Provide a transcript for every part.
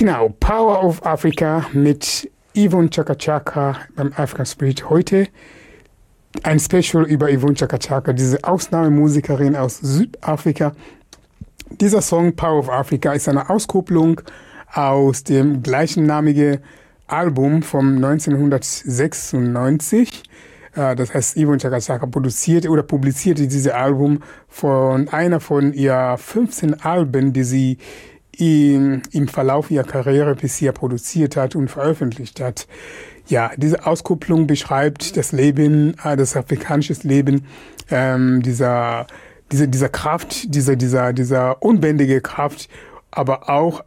Genau, Power of Africa mit Yvonne Chaka Chaka beim African Spirit heute. Ein Special über Yvonne Chaka Chaka, diese Ausnahmemusikerin aus Südafrika. Dieser Song Power of Africa ist eine Auskopplung aus dem gleichnamigen Album von 1996. Das heißt, Yvonne Chaka Chaka publizierte dieses Album von einer von ihr 15 Alben, die sie im Verlauf ihrer Karriere bisher produziert hat und veröffentlicht hat. Ja, diese Auskopplung beschreibt das Leben, das afrikanische Leben, dieser Kraft, dieser unbändige Kraft, aber auch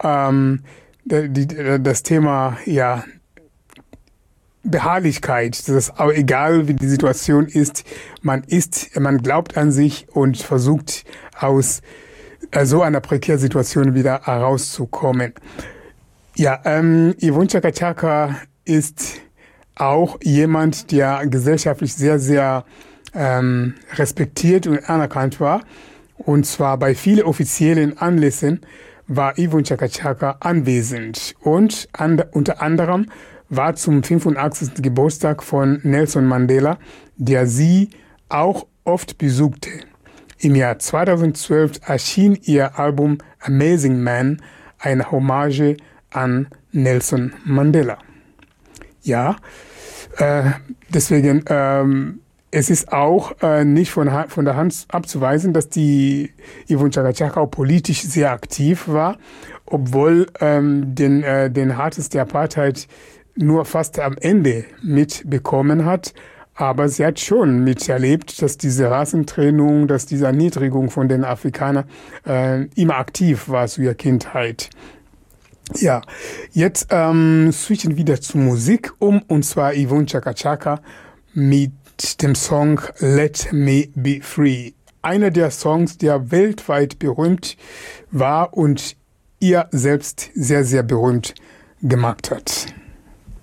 das Thema, ja, Beharrlichkeit, das ist auch egal wie die Situation ist, man glaubt an sich und versucht aus so einer prekären Situation wieder herauszukommen. Ja, Yvonne Chaka Chaka ist auch jemand, der gesellschaftlich sehr, sehr respektiert und anerkannt war. Und zwar bei vielen offiziellen Anlässen war Yvonne Chaka Chaka anwesend. Und unter anderem war zum 85. Geburtstag von Nelson Mandela, der sie auch oft besuchte. Im Jahr 2012 erschien ihr Album Amazing Man, eine Hommage an Nelson Mandela. Ja, deswegen, es ist auch nicht von der Hand abzuweisen, dass die Yvonne Chaka Chaka auch politisch sehr aktiv war, obwohl den Hartes der Apartheid nur fast am Ende mitbekommen hat. Aber sie hat schon miterlebt, dass diese Rassentrennung, dass diese Erniedrigung von den Afrikanern immer aktiv war zu ihrer Kindheit. Ja, jetzt switchen wieder zur Musik und zwar Yvonne Chaka Chaka mit dem Song Let Me Be Free. Einer der Songs, der weltweit berühmt war und ihr selbst sehr, sehr berühmt gemacht hat.